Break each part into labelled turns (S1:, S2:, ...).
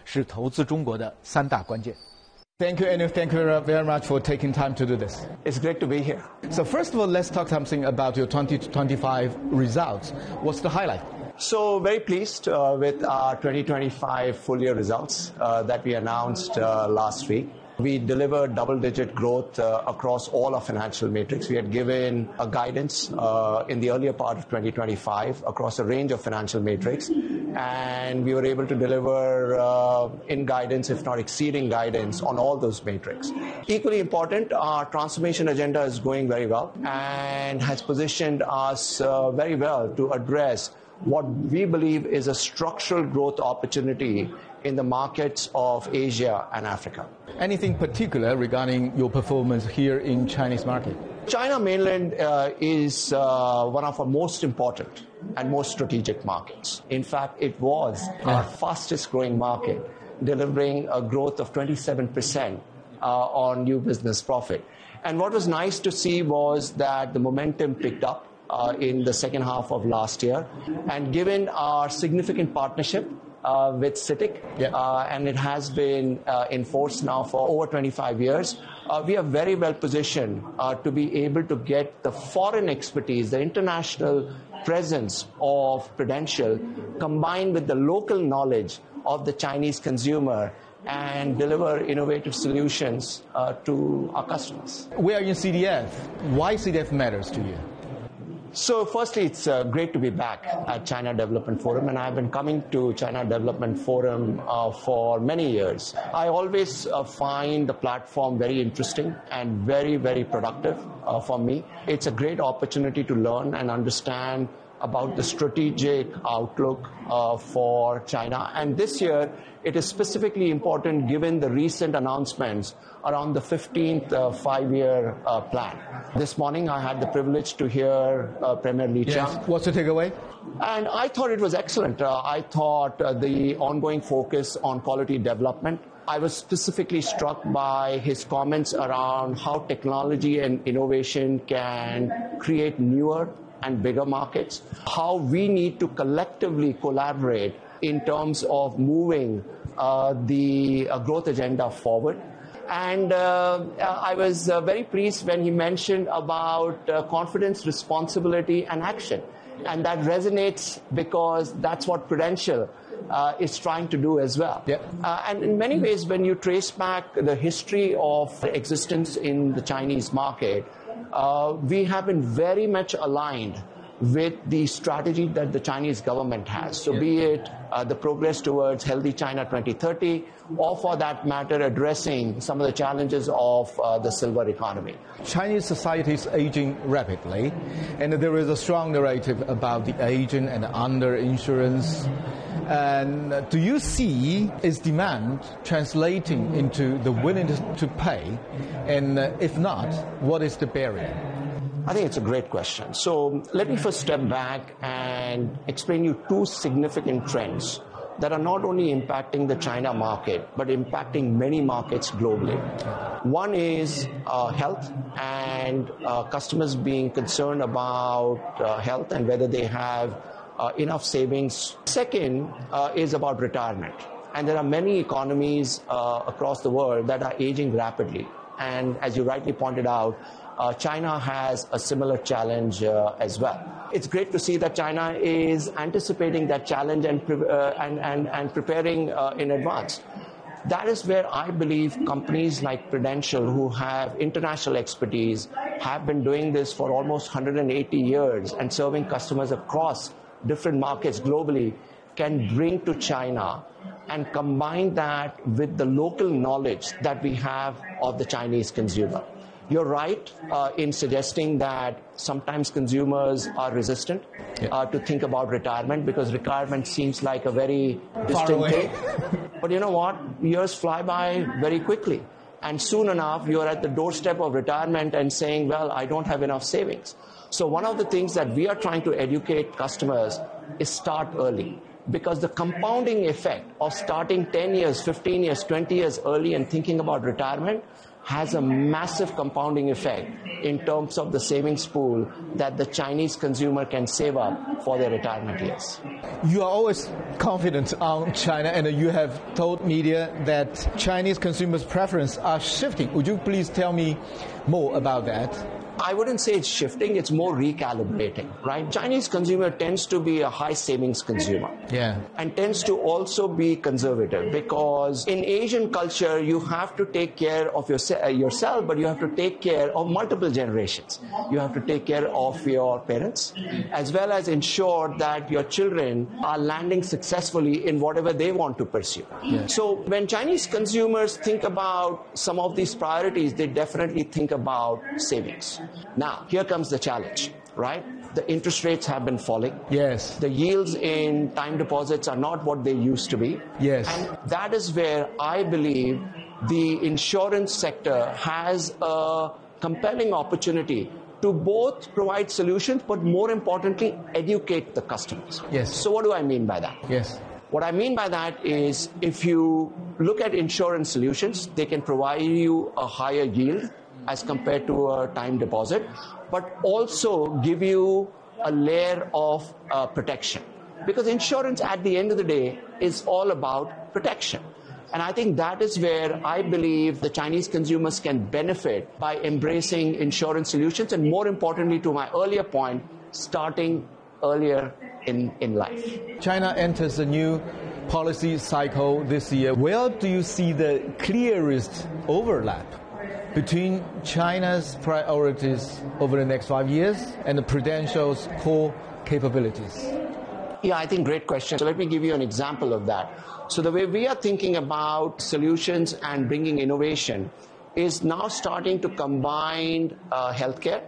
S1: 是投资中国的3大关键。
S2: Thank you, and thank you very much for taking time to do this.
S3: It's great to be here.
S2: So first of all, let's talk something about your 2025 results. What's the highlight?
S3: So very pleased with our 2025 full year results that we announced last week. We delivered double-digit growth across all our financial metrics. We had given a guidance in the earlier part of 2025 across a range of financial metrics, and we were able to deliver in guidance, if not exceeding guidance, on all those metrics. Equally important, our transformation agenda is going very well and has positioned us very well to address what we believe is a structural growth opportunity in the markets of Asia and Africa.
S2: Anything particular regarding your performance here in Chinese market?
S3: China mainland is one of our most important and most strategic markets. In fact, it was our fastest growing market, delivering a growth of 27% on new business profit. And what was nice to see was that the momentum picked up in the second half of last year. And given our significant partnership with CITIC, and it has been in force now for over 25 years, we are very well positioned to be able to get the foreign expertise, the international presence of Prudential, combined with the local knowledge of the Chinese consumer, and deliver innovative solutions to our customers.
S2: We are in CDF. Why CDF matters to you?
S3: So firstly, it's great to be back at China Development Forum, and I've been coming to China Development Forum for many years. I always find the platform very interesting and very, very productive for me. It's a great opportunity to learn and understand about the strategic outlook for China. And this year, it is specifically important given the recent announcements around the 15th five-year plan. This morning, I had the privilege to hear Premier Li Qiang.
S2: What's the takeaway?
S3: And I thought it was excellent. I thought the ongoing focus on quality development. I was specifically struck by his comments around how technology and innovation can create newer and bigger markets, how we need to collectively collaborate in terms of moving the growth agenda forward. And I was very pleased when he mentioned about confidence, responsibility, and action. And that resonates because that's what Prudential is trying to do as well. And in many ways, when you trace back the history of existence in the Chinese market, we have been very much aligned with the strategy that the Chinese government has. So be it the progress towards Healthy China 2030, or for that matter, addressing some of the challenges of the silver economy.
S2: Chinese society is aging rapidly, and there is a strong narrative about the aging and under-insurance. And do you see its demand translating into the willingness to pay? And if not, what is the barrier?
S3: I think it's a great question. So let me first step back and explain you two significant trends that are not only impacting the China market, but impacting many markets globally. One is health and customers being concerned about health and whether they have enough savings. Second is about retirement. And there are many economies across the world that are aging rapidly. And as you rightly pointed out, China has a similar challenge as well. It's great to see that China is anticipating that challenge and preparing in advance. That is where I believe companies like Prudential, who have international expertise, have been doing this for almost 180 years and serving customers across different markets globally, can bring to China and combine that with the local knowledge that we have of the Chinese consumer. You're right in suggesting that sometimes consumers are resistant to think about retirement because retirement seems like a very distant thing. But you know what? Years fly by very quickly. And soon enough, you're at the doorstep of retirement and saying, well, I don't have enough savings. So one of the things that we are trying to educate customers is start early. Because the compounding effect of starting 10 years, 15 years, 20 years early and thinking about retirement has a massive compounding effect in terms of the savings pool that the Chinese consumer can save up for their retirement years.
S2: You are always confident on China, and you have told media that Chinese consumers' preferences are shifting. Would you please tell me more about that?
S3: I wouldn't say it's shifting, it's more recalibrating, right? Chinese consumer tends to be a high savings consumer.
S2: Yeah.
S3: And tends to also be conservative, because in Asian culture, you have to take care of yourself, but you have to take care of multiple generations. You have to take care of your parents, as well as ensure that your children are landing successfully in whatever they want to pursue.
S2: Yeah.
S3: So when Chinese consumers think about some of these priorities, they definitely think about savings. Now, here comes the challenge, right? The interest rates have been falling.
S2: Yes.
S3: The yields in time deposits are not what they used to be.
S2: Yes.
S3: And that is where I believe the insurance sector has a compelling opportunity to both provide solutions, but more importantly, educate the customers.
S2: Yes.
S3: So what do I mean by that?
S2: Yes.
S3: What I mean by that is, if you look at insurance solutions, they can provide you a higher yield as compared to a time deposit, but also give you a layer of protection. Because insurance at the end of the day is all about protection. And I think that is where I believe the Chinese consumers can benefit by embracing insurance solutions, and more importantly, to my earlier point, starting earlier in life.
S2: China enters a new policy cycle this year. Where do you see the clearest overlap between China's priorities over the next 5 years and the Prudential's core capabilities?
S3: Yeah, I think great question. So let me give you an example of that. So the way we are thinking about solutions and bringing innovation is now starting to combine healthcare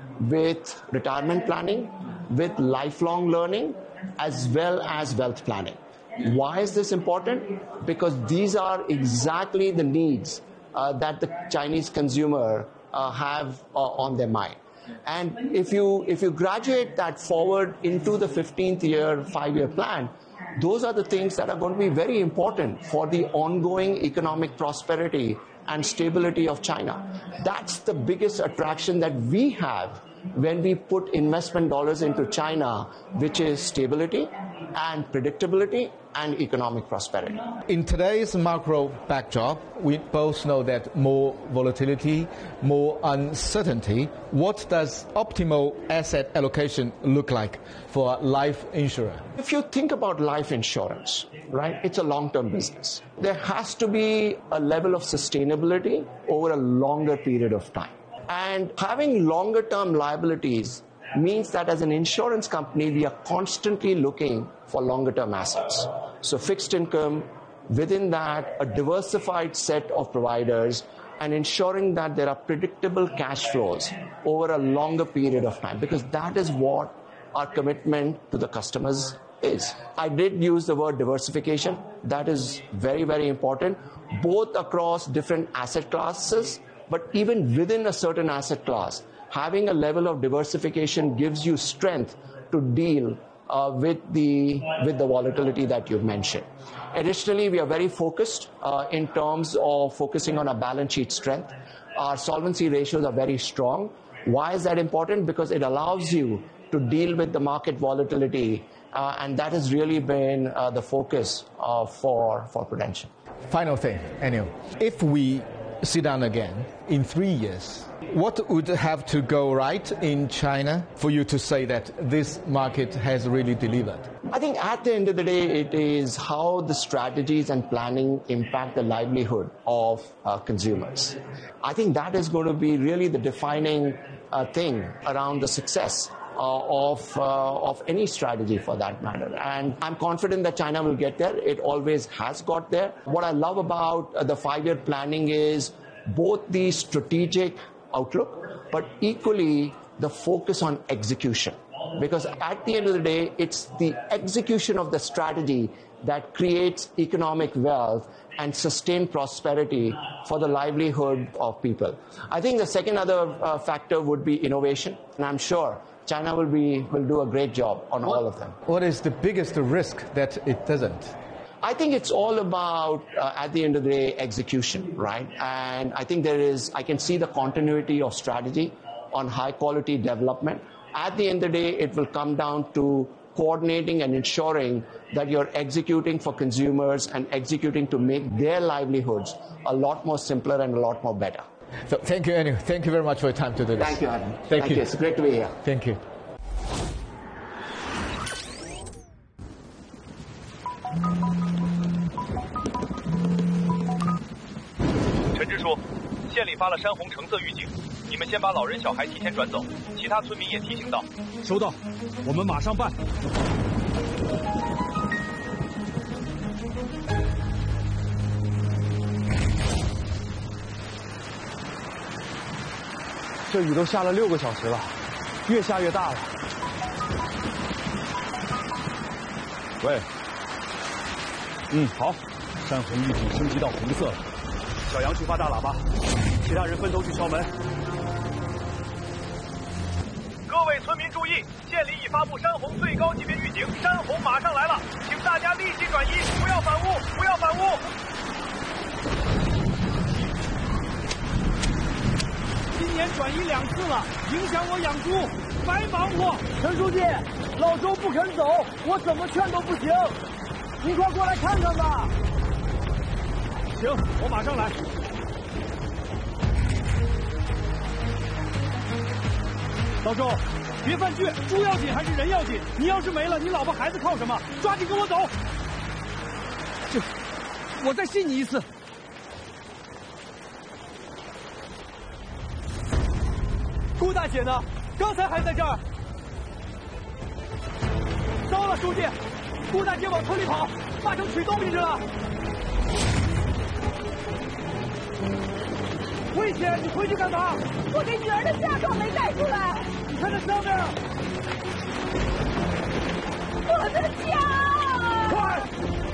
S3: with retirement planning, with lifelong learning, as well as wealth planning. Why is this important? Because these are exactly the needs that the Chinese consumer have on their mind. And if you graduate that forward into the 15th year, 5-year plan, those are the things that are going to be very important for the ongoing economic prosperity and stability of China. That's the biggest attraction that we have when we put investment dollars into China, which is stability and predictability and economic prosperity.
S2: In today's macro backdrop, we both know that more volatility, more uncertainty. What does optimal asset allocation look like for a life insurer?
S3: If you think about life insurance, right, it's a long-term business. There has to be a level of sustainability over a longer period of time. And having longer-term liabilities means that as an insurance company, we are constantly looking for longer-term assets. So fixed income, within that, a diversified set of providers, and ensuring that there are predictable cash flows over a longer period of time, because that is what our commitment to the customers is. I did use the word diversification. That is very, very important, both across different asset classes, but even within a certain asset class, having a level of diversification gives you strength to deal with the volatility that you've mentioned. Additionally, we are very focused in terms of focusing on our balance sheet strength. Our solvency ratios are very strong. Why is that important? Because it allows you to deal with the market volatility, and that has really been the focus for Prudential.
S2: Final thing, Anil. If we sit down again in 3 years, what would have to go right in China for you to say that this market has really delivered?
S3: I think at the end of the day, it is how the strategies and planning impact the livelihood of consumers. I think that is going to be really the defining thing around the success of any strategy for that matter. And I'm confident that China will get there. It always has got there. What I love about the 5-year planning is both the strategic outlook, but equally the focus on execution. Because at the end of the day, it's the execution of the strategy that creates economic wealth and sustained prosperity for the livelihood of people. I think the second other factor would be innovation, and I'm sure China will do a great job on all of them.
S2: What is the biggest risk that it doesn't?
S3: I think it's all about, at the end of the day, execution, right? And I think I can see the continuity of strategy on high quality development. At the end of the day, it will come down to coordinating and ensuring that you're executing for consumers and executing to make their livelihoods a lot more simpler and a lot more better.
S2: So thank you, Anu. Thank you very much for your time to do this.
S3: Thank you, Adam.
S2: Thank you.
S3: It's great to be here.
S2: Thank you.
S4: 陈支书，县里发了山洪橙色预警，你们先把老人小孩提前转走，其他村民也提醒到。
S5: 收到，我们马上办。
S6: 这雨都下了6个小时了，越下越大了。
S5: 喂，好，山洪预警升级到红色了。小杨去发大喇叭，其他人分头去敲门。
S4: 各位村民注意，县里已发布山洪最高级别预警，山洪马上来了，请大家立即转移，不要反屋，不要反屋。
S5: 今年转移2次了，影响我养猪，白忙活。
S6: 陈书记，老周不肯走，我怎么劝都不行。您快过来看看吧。
S5: 行，我马上来。老周，别犯倔，猪要紧还是人要紧？你要是没了，你老婆孩子靠什么？抓紧跟我走。我再信你一次。顾大姐呢？刚才还在这儿。糟了，书记，顾大姐往村里跑，八成取东西去了。危险！你回去干嘛？
S7: 我给女儿的嫁妆没带出来。
S5: 你看那上面。
S7: 我的家！
S5: 快！